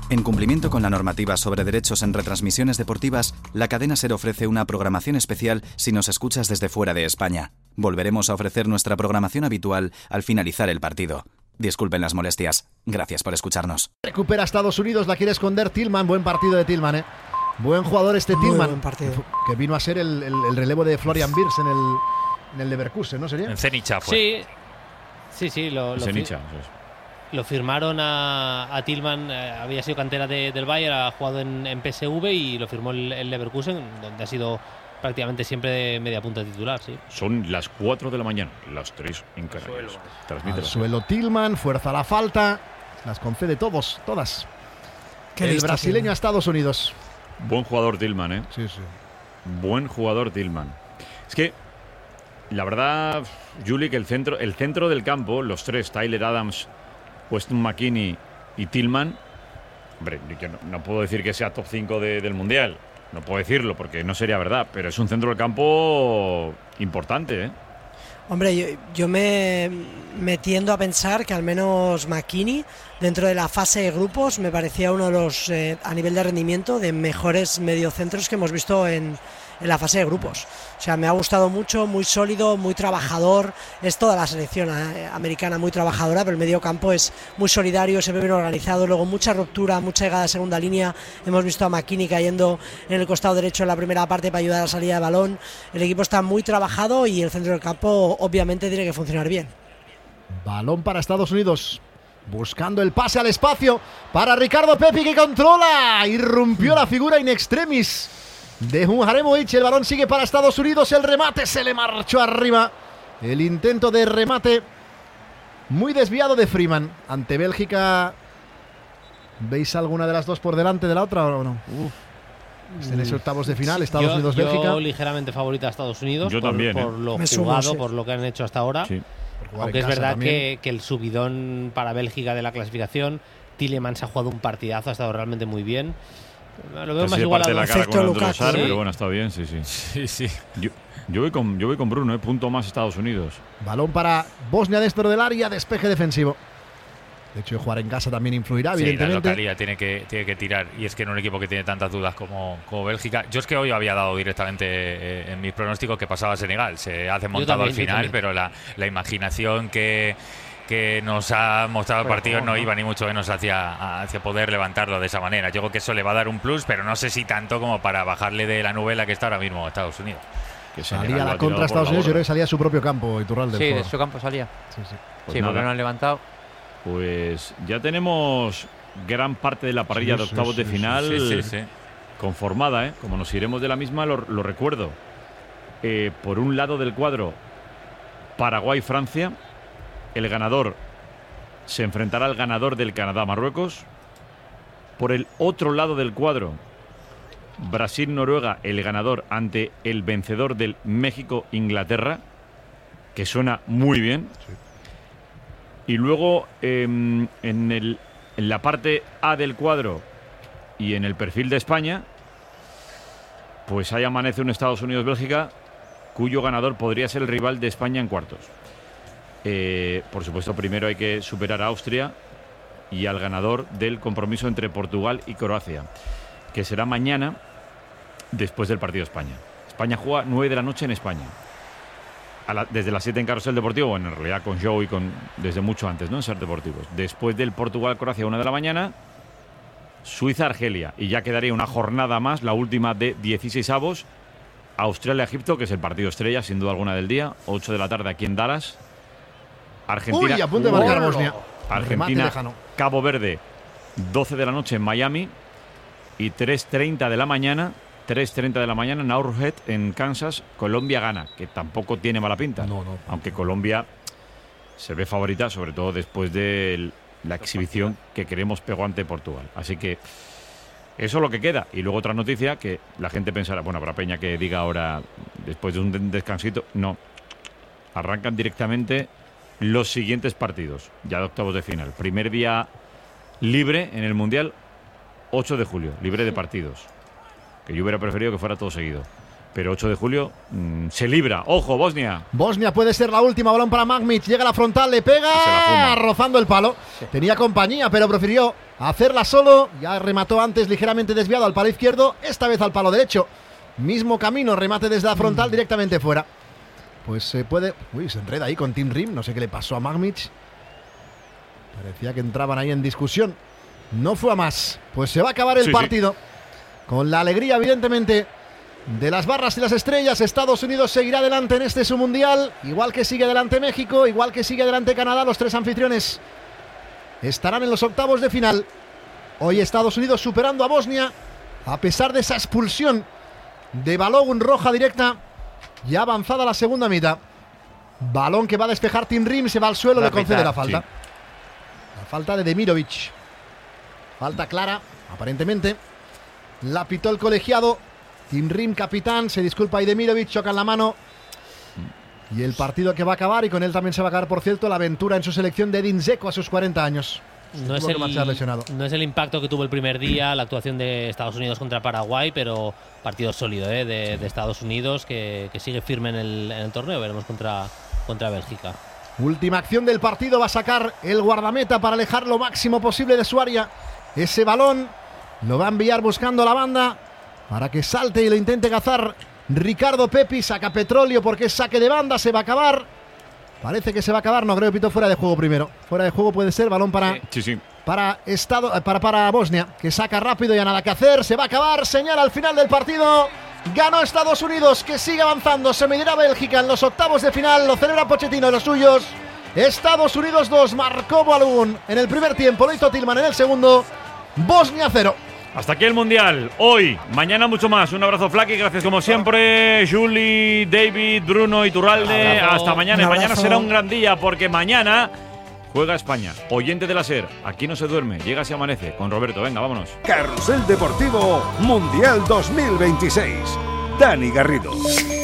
En cumplimiento con la normativa sobre derechos en retransmisiones deportivas, la cadena SER ofrece una programación especial si nos escuchas desde fuera de España. Volveremos a ofrecer nuestra programación habitual al finalizar el partido. Disculpen las molestias. Gracias por escucharnos. Recupera Estados Unidos, la quiere esconder Tillman. Buen partido de Tillman, Buen jugador este Tillman. Buen partido. Que vino a ser el relevo de Florian Wirtz en el Leverkusen, ¿no sería? En Zenicha fue. Sí, lo firmaron a Tillman, había sido cantera del Bayern, ha jugado en PSV y lo firmó el Leverkusen, donde ha sido prácticamente siempre de media punta titular, sí. Son las 4 de la mañana, las 3 en Canarias. Al suelo Tillman, fuerza a la falta, las concede todas. El brasileño a Estados Unidos. Buen jugador Tillman, Sí. Buen jugador Tillman. Es que, la verdad, Juli, que el centro del campo, los tres, Tyler Adams, Weston McKennie y Tillman, hombre, yo no puedo decir que sea top 5 del Mundial. No puedo decirlo porque no sería verdad, pero es un centro del campo importante, Hombre, yo me tiendo a pensar que al menos McKennie, dentro de la fase de grupos, me parecía uno de los, a nivel de rendimiento, de mejores mediocentros que hemos visto en la fase de grupos. O sea, me ha gustado mucho, muy sólido, muy trabajador. Es toda la selección americana muy trabajadora, pero el medio campo es muy solidario, se ve bien organizado. Luego mucha ruptura, mucha llegada a segunda línea. Hemos visto a McKennie cayendo en el costado derecho en la primera parte para ayudar a la salida de balón. El equipo está muy trabajado y el centro del campo obviamente tiene que funcionar bien. Balón para Estados Unidos. Buscando el pase al espacio para Ricardo Pepi, que controla. Irrumpió la figura in extremis de Ujaremovic. El balón sigue para Estados Unidos. El remate se le marchó arriba. El intento de remate muy desviado de Freeman. Ante Bélgica, ¿veis alguna de las dos por delante de la otra o no? En ese octavos de final, Estados Unidos-Bélgica. Yo ligeramente favorita a Estados Unidos. Yo también, por lo jugado, por lo que han hecho hasta ahora. Sí. Aunque es verdad que el subidón para Bélgica de la clasificación, Tielemans ha jugado un partidazo, ha estado realmente muy bien. Lo veo más igualado. La cara con Lukaku, pero bueno, está bien, sí. Yo voy con Bruno, punto más Estados Unidos. Balón para Bosnia dentro del área, despeje defensivo. De hecho, jugar en casa también influirá, evidentemente. La localidad tiene que tirar. Y es que en un equipo que tiene tantas dudas como Bélgica. Yo es que hoy había dado directamente en mis pronósticos que pasaba a Senegal. Se hace montado al final, pero la imaginación que nos ha mostrado el partido no iba ni mucho menos hacia poder levantarlo de esa manera. Yo creo que eso le va a dar un plus, pero no sé si tanto como para bajarle de la nube la que está ahora mismo a Estados Unidos. Que salía la contra Estados Unidos, yo creo que salía a su propio campo, Iturralde. Sí, de su campo salía. Sí, porque no han levantado. Pues ya tenemos gran parte de la parrilla de octavos de final conformada, Como nos iremos de la misma, lo recuerdo. Por un lado del cuadro, Paraguay-Francia. El ganador se enfrentará al ganador del Canadá-Marruecos. Por el otro lado del cuadro, Brasil-Noruega, el ganador ante el vencedor del México-Inglaterra, que suena muy bien. Sí. Y luego en la parte A del cuadro y en el perfil de España, pues ahí amanece un Estados Unidos-Bélgica, cuyo ganador podría ser el rival de España en cuartos. Por supuesto, primero hay que superar a Austria y al ganador del compromiso entre Portugal y Croacia, que será mañana después del partido de España. España juega 9 de la noche en España. Desde las 7 en Carrusel Deportivo, bueno, en realidad con show y desde mucho antes, ¿no? En Ser Deportivos. Después del Portugal-Croacia, 1 de la mañana, Suiza-Argelia. Y ya quedaría una jornada más, la última de 16avos. Australia-Egipto, que es el partido estrella, sin duda alguna del día. 8 de la tarde aquí en Dallas. Argentina. Uy, a punto de marcar Bosnia. Argentina, Cabo Verde, 12 de la noche en Miami. Y 3:30 de la mañana en Arrowhead, en Kansas, Colombia gana, que tampoco tiene mala pinta. No. Aunque Colombia se ve favorita, sobre todo después de la exhibición que queremos pegó ante Portugal. Así que eso es lo que queda. Y luego otra noticia que la gente pensará, bueno, para Peña que diga ahora, después de un descansito, no. Arrancan directamente los siguientes partidos, ya de octavos de final. Primer día libre en el Mundial, 8 de julio, libre de partidos. Que yo hubiera preferido que fuera todo seguido. pero 8 de julio se libra. ¡Ojo, Bosnia! Bosnia puede ser la última. Balón para Magmic. Llega a la frontal, le pega, rozando el palo. Sí. Tenía compañía, pero prefirió hacerla solo. Ya remató antes ligeramente desviado al palo izquierdo. Esta vez al palo derecho. Mismo camino, remate desde la frontal directamente fuera. Pues se puede... Uy, se enreda ahí con Tim Rim. No sé qué le pasó a Magmic. Parecía que entraban ahí en discusión. No fue a más. Pues se va a acabar el partido. Con la alegría, evidentemente, de las barras y las estrellas. Estados Unidos seguirá adelante en este su mundial, igual que sigue adelante México, igual que sigue adelante Canadá. Los 3 anfitriones estarán en los octavos de final. Hoy Estados Unidos superando a Bosnia, a pesar de esa expulsión de Balogun, roja directa, ya avanzada la segunda mitad. Balón que va a despejar Tim Rim, se va al suelo, le concede la falta. Sí. La falta de Demirovic. Falta clara, aparentemente. La pitó el colegiado. Tim Rim, capitán, se disculpa y Demirovic, chocan la mano. Y el partido que va a acabar, y con él también se va a acabar, por cierto, la aventura en su selección de Edin Dzeko a sus 40 años. No es el impacto que tuvo el primer día, la actuación de Estados Unidos contra Paraguay, pero partido sólido de Estados Unidos que sigue firme en el torneo. Veremos contra Bélgica. Última acción del partido, va a sacar el guardameta para alejar lo máximo posible de su área. Ese balón lo va a enviar buscando la banda para que salte y lo intente cazar Ricardo Pepi. Saca Petróleo porque es saque de banda, se va a acabar. Parece que se va a acabar, no creo, pito fuera de juego primero. Fuera de juego puede ser, balón para para Bosnia, que saca rápido, ya nada que hacer, se va a acabar, señala al final del partido. Ganó Estados Unidos, que sigue avanzando, se medirá Bélgica en los octavos de final, lo celebra Pochettino y los suyos. Estados Unidos 2, marcó Balogun en el primer tiempo, lo hizo Tillman en el segundo. Bosnia 0. Hasta aquí el Mundial, hoy, mañana mucho más. Un abrazo, Flaky, gracias como siempre. Julie, David, Bruno, Iturralde, hasta mañana. Y mañana será un gran día porque mañana juega España. Oyente de la SER, aquí no se duerme, llega si amanece. Con Roberto, venga, vámonos. Carrusel Deportivo Mundial 2026. Dani Garrido.